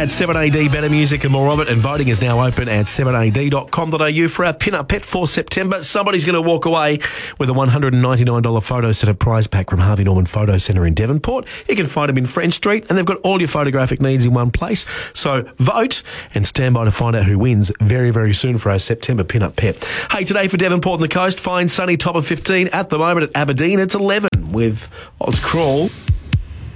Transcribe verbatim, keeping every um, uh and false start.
at seven A D. Better music and more of it. And voting is now open at seven A D dot com dot A U for our pin-up pet for September. Somebody's going to walk away with a one hundred ninety-nine dollars photo centre prize pack from Harvey Norman Photo Centre in Devonport. You can find them in French Street, and they've got all your photographic needs in one place. So vote and stand by to find out who wins very, very soon for our September pin-up pet. Hey, today for Devonport and the coast, fine sunny top of fifteen. At the moment at Aberdeen, it's eleven with Oz Crawl.